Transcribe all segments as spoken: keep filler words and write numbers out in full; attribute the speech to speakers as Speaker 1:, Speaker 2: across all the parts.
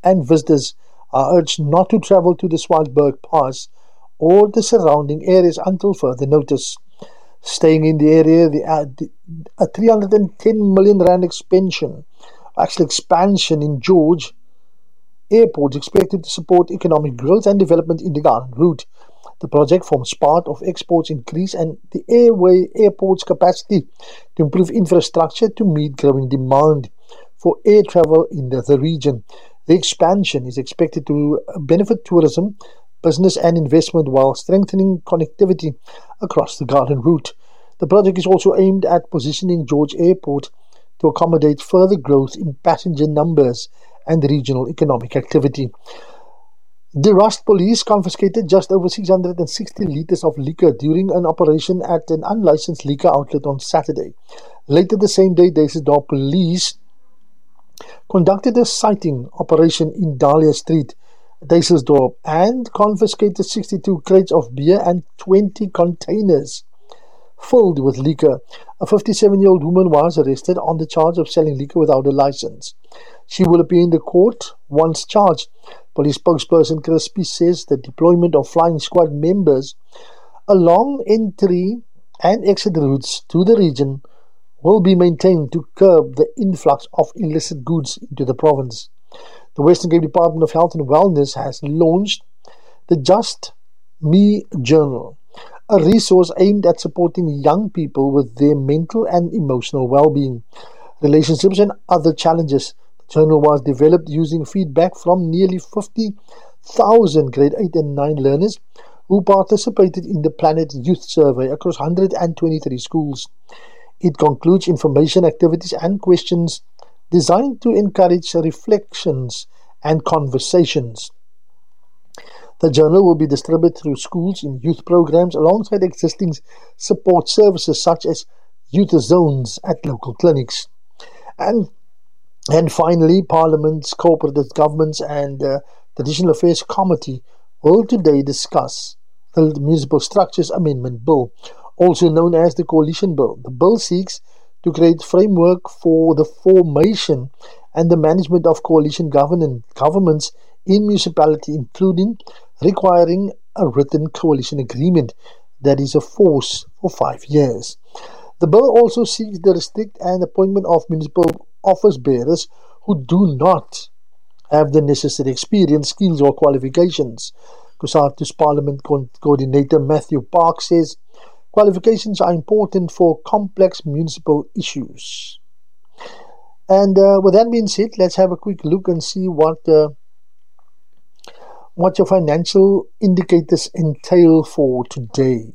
Speaker 1: and visitors are urged not to travel to the Swartberg Pass or the surrounding areas until further notice. Staying in the area, the, uh, the a three hundred ten million rand expansion, actually expansion in George Airport is expected to support economic growth and development in the Garden Route. The project forms part of exports increase and the airway airport's capacity to improve infrastructure to meet growing demand for air travel in the, the region. The expansion is expected to benefit tourism, business and investment while strengthening connectivity across the Garden Route. The project is also aimed at positioning George Airport to accommodate further growth in passenger numbers and regional economic activity. The Rust Police confiscated just over six hundred sixty litres of liquor during an operation at an unlicensed liquor outlet on Saturday. Later the same day, Duisendorp Police conducted a sighting operation in Dahlia Street, Duisendorp, and confiscated sixty-two crates of beer and twenty containers filled with liquor. A fifty-seven-year-old woman was arrested on the charge of selling liquor without a license. She will appear in the court once charged. Police spokesperson Crispy says the deployment of flying squad members along entry and exit routes to the region will be maintained to curb the influx of illicit goods into the province. The Western Cape Department of Health and Wellness has launched the Just Me Journal, a resource aimed at supporting young people with their mental and emotional well-being, relationships and other challenges. The journal was developed using feedback from nearly fifty thousand grade eight and nine learners who participated in the Planet Youth Survey across one hundred twenty-three schools. It concludes information, activities and questions designed to encourage reflections and conversations. The journal will be distributed through schools in youth programs alongside existing support services such as youth zones at local clinics. And and finally, Parliament's Corporate Governments and uh, Traditional Affairs Committee will today discuss the Municipal Structures Amendment Bill, also known as the Coalition Bill. The bill seeks to create framework for the formation and the management of coalition government, governments in municipality, including requiring a written coalition agreement that is a force for five years. The bill also seeks to restrict an appointment of municipal office bearers who do not have the necessary experience, skills or qualifications. COSATU's Parliament Co- Coordinator Matthew Park says qualifications are important for complex municipal issues. And uh, with that being said, let's have a quick look and see what uh, what your financial indicators entail for today.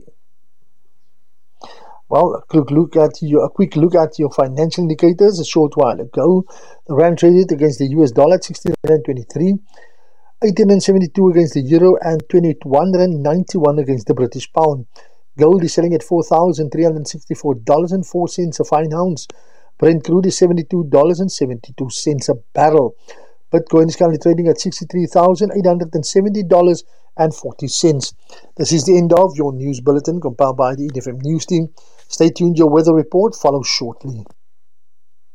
Speaker 1: Well, a quick look at your a quick look at your financial indicators. A short while ago, the rand traded against the U S dollar at sixteen twenty-three, eighteen seventy-two against the euro, and twenty-one ninety-one against the British pound. Gold is selling at four thousand three hundred sixty-four dollars and four cents a fine ounce. Brent crude is seventy-two dollars and seventy-two cents a barrel. Bitcoin is currently trading at sixty-three thousand eight hundred seventy dollars and forty cents. This is the end of your news bulletin compiled by the E D F M News Team. Stay tuned, your weather report follows shortly.